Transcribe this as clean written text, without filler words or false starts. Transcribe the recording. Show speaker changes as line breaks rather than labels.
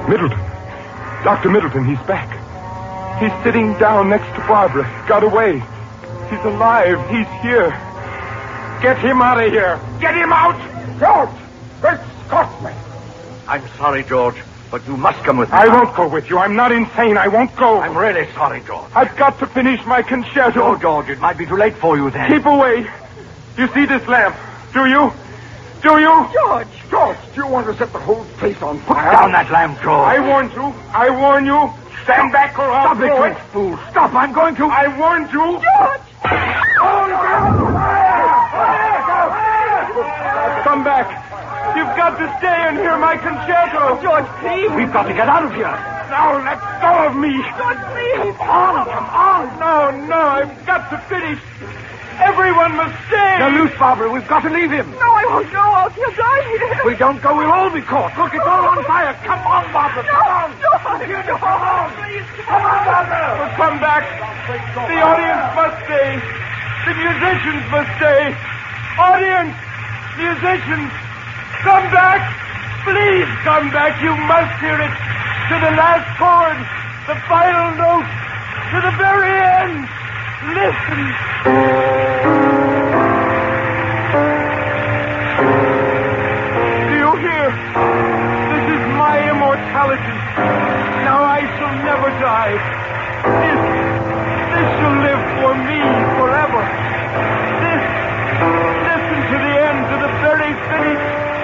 Middleton. Dr. Middleton, he's back. He's sitting down next to Barbara. Got away. He's alive. He's here. Get him out of here. Get him out!
George! Great Scotsman!
I'm sorry, George, but you must come with me.
I won't go with you. I'm not insane. I won't go.
I'm really sorry, George.
I've got to finish my concerto.
Oh, George, it might be too late for you then.
Keep away. You see this lamp, do you? Do you?
George, do you want to set the whole place on
Put
fire?
down that lamp, George.
I warned you. I warn you. Stand back or I'll
Stop it,
throw
you fool. Stop, I'm going to...
I warned you.
George!
Come back. You've got to stay and hear my concerto.
George, please!
We've got to get out of here.
Now let go of me.
George, please!
Come on. No, I've got to finish. Everyone must stay.
Now, loose, Barbara. We've got to leave him.
No, I won't go. He'll die here.
If we don't go, we'll all be caught. Look, it's all on fire. Come on, Barbara. Come on.
George!
Come on.
Please!
Come on, Barbara.
But come back. The audience must stay. The musicians must stay. Audience, musicians, come back. Please come back. You must hear it. To the last chord. The final note. To the very end. Listen. Do you hear? This is my immortality. Now I shall never die. This shall live for me.